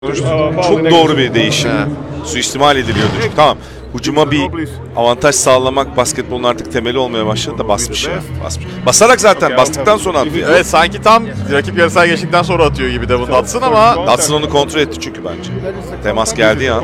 Çok doğru bir değişim. Suistimal ediliyordu çünkü. Tamam. Hücuma bir avantaj sağlamak basketbolun artık temeli olmaya başladı da basmış ya. Basmış. Basarak zaten bastıktan sonra atıyor. Evet, sanki tam rakip yarı sahaya geçtikten sonra atıyor gibi Devon Dotson ama Dotson onu kontrol etti çünkü bence. Temas geldi ya.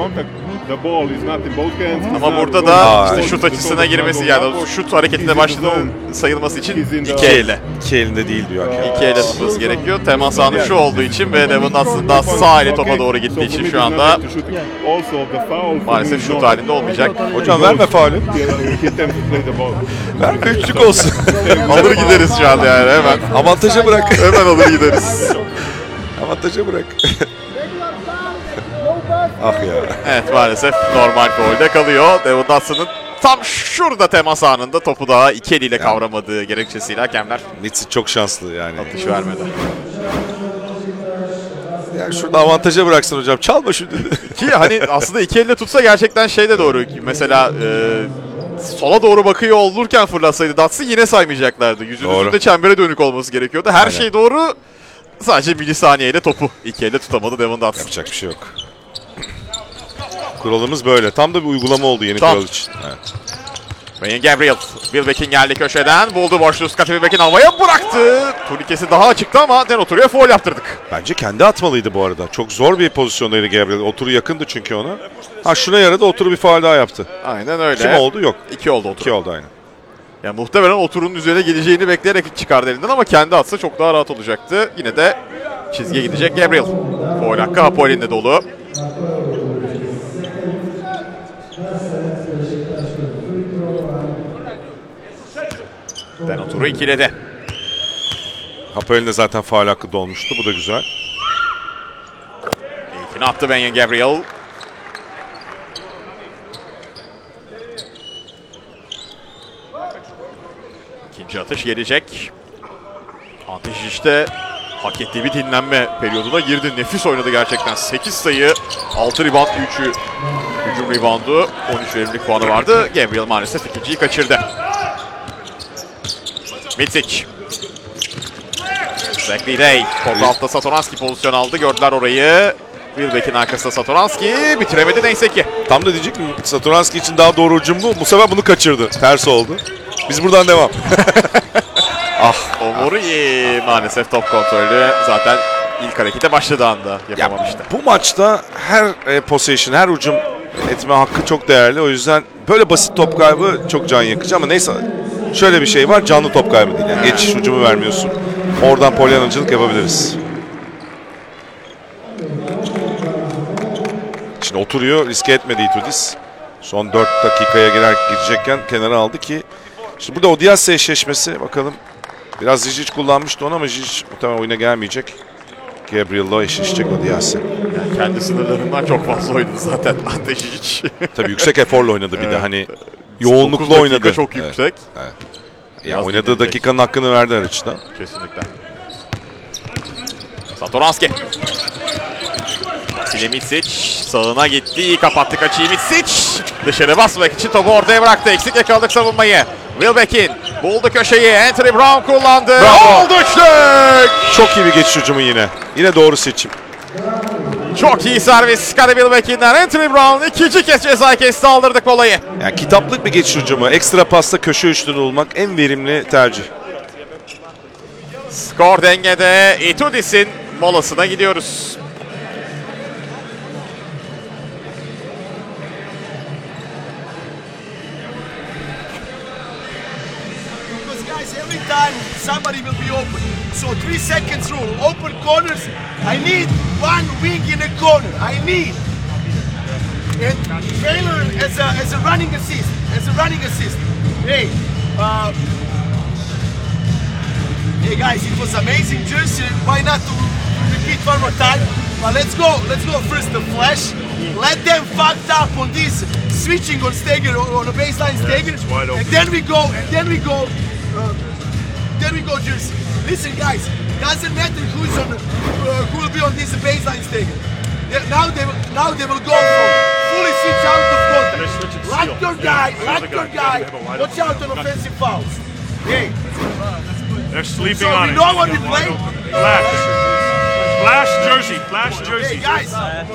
ama burada da işte şut açısına girmesi, yani şut hareketine başladığı sayılması için iki elle. İki elinde değil diyor hakem. İki elle tutması gerekiyor. Temas anı şu olduğu için ve Devon Dotson da sağ eli topa doğru gittiği için şu anda maalesef şut halinde olmayacak. Hocam verme faulü. Verme üçlük olsun. Alır gideriz şu anda yani hemen. Avantaja bırak. Hemen alır gideriz. Avantaja bırak. Ah ya. Evet, maalesef normal faulde kalıyor. Devon Dotson'ın tam şurada temas anında topu daha iki eliyle kavramadığı gerekçesiyle hakemler Mitsi çok şanslı yani. atış vermedi. Yani şurada avantaja bıraksın hocam. Çalma şu dedi. Ki hani aslında iki elle tutsa gerçekten şey de doğru. Mesela sola doğru bakıyor olurken fırlatsaydı Dotson yine saymayacaklardı. Yüzünün üstünde çembere dönük olması gerekiyordu. Her şey doğru. Sadece milisaniyeyle topu iki elle tutamadı Devon Dotson. Yapacak bir şey yok. Kuralımız böyle. Tam da bir uygulama oldu yeni kural için. Evet. Wayne Gabriel, Wilbeck'in geldi köşeden. Buldu boşluğu, Scottie Wilbeck'in havaya bıraktı. Turnikesi daha açıktı ama Den Oturu'ya foul yaptırdık. Bence kendi atmalıydı bu arada. Çok zor bir pozisyondaydı Gabriel. Oturu yakındı çünkü ona. Ha şuna yaradı, Oturu bir faul daha yaptı. Aynen öyle. Kim oldu? Yok. İki oldu Oturu. İki oldu aynen. Yani muhtemelen Oturu'nun üzerine geleceğini bekleyerek çıkardı elinden ama kendi atsa çok daha rahat olacaktı. Yine de çizgiye gidecek Gabriel. Foul hakkı Hapoel'inde dolu. Den Oturu ikiledi. Hapoel'in de zaten faul hakkı dolmuştu. Bu da güzel. İlkini attı Wayne Gabriel. İkinci atış gelecek. Antiş işte hak ettiği bir dinlenme periyoduna girdi. Nefis oynadı gerçekten. 8 sayı, 6 rebound, 3'ü hücum reboundu. 13 verimlilik puanı vardı. Gabriel maalesef ikinciyi kaçırdı. Mitsic. Zach Lidey. Top altta Satoranski pozisyon aldı. Gördüler orayı. Wilbeck'in arkasında Satoranski. Bitiremedi neyse ki. Tam da diyecek mi? Satoranski için daha doğru hücum bu. Bu sefer bunu kaçırdı. Ters oldu. Biz buradan devam. Omori maalesef top kontrolü zaten ilk harekete başladığı anda yapamamıştı. Bu maçta her possession, her hücum etme hakkı çok değerli. O yüzden böyle basit top kaybı çok can yakıcı ama neyse. Şöyle bir şey var, canlı top kaybı değil. Yani geçiş hücumu vermiyorsun. Oradan polyanacılık yapabiliriz. Şimdi oturuyor, riske etmedi Itudis. Son 4 dakikaya girecekken kenara aldı ki. Şimdi burada Odiase eşleşmesi bakalım. Biraz Zizic kullanmıştı onu ama Zizic muhtemelen oyuna gelmeyecek. Gabriel'la eşleşecek Odiase. Yani kendi sınırlarından çok fazla oynadı zaten Zizic. Tabii yüksek eforla oynadı bir de hani yoğunlukla oynadı. Çok yüksek. Evet. Ya oynadığı dakikanın hakkını verdi her açıdan. Kesinlikle. Satoranski. Vasile Mitsic sağına gitti. İyi kapattı kaçıyı Mitsic. Dışarı basmak için topu ortaya bıraktı. Eksik yakaladık savunmayı. Wilbeck'in buldu köşeyi. Anthony Brown kullandı. Bravo. Oldu üçlük. Çok iyi bir geçiş hücumu yine. Yine doğru seçim. Çok iyi servis Scottie Wilbeck'inden. Anthony Brown ikinci kez ceza kesti, aldırdık olayı. Yani kitaplık bir geçiş hücumu. Ekstra pasta köşe üçlünü bulmak en verimli tercih. Skor dengede. Itudis'in molasına gidiyoruz. Every time somebody will be open. So 3 seconds rule. Open corners. I need one wing in a corner. I need. And Taylor as a running assist. As a running assist. Hey. Hey guys, it was amazing jersey. Why not to repeat one more time? But let's go. Let's go first the flash. Let them fucked up on this switching on Steger on the baseline Steger. And then we go. Then we go, jersey. Listen, guys. Doesn't matter who's on, who will be on this baseline Steger. Now they will go from fully switch out of contact. Lock your guy. Watch out on offensive fouls. Hey. They're sleeping So on we it. know what we play. Relax. Flash jersey, flash jersey. Hey guys,